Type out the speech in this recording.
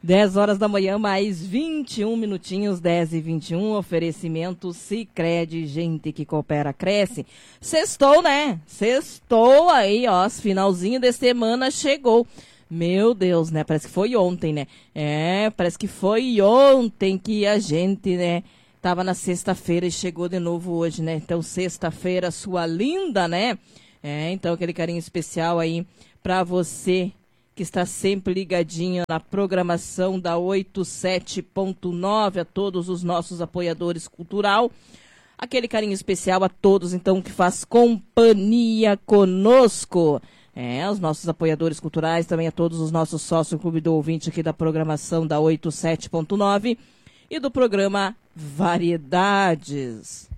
10 horas da manhã, mais 21 minutinhos, 10h21, oferecimento Sicredi, gente que coopera, cresce. Sextou, né? Sextou aí, ó, finalzinho de semana chegou. Meu Deus, né? Parece que foi ontem, né? Parece que foi ontem que a gente, né, tava na sexta-feira e chegou de novo hoje, né? Então, sexta-feira, sua linda, né? Então, aquele carinho especial aí pra você que está sempre ligadinho na programação da 87.9, a todos os nossos apoiadores cultural. Aquele carinho especial a todos, então, que faz companhia conosco. Os nossos apoiadores culturais, também a todos os nossos sócios Clube do Ouvinte aqui da programação da 87.9 e do programa Variedades.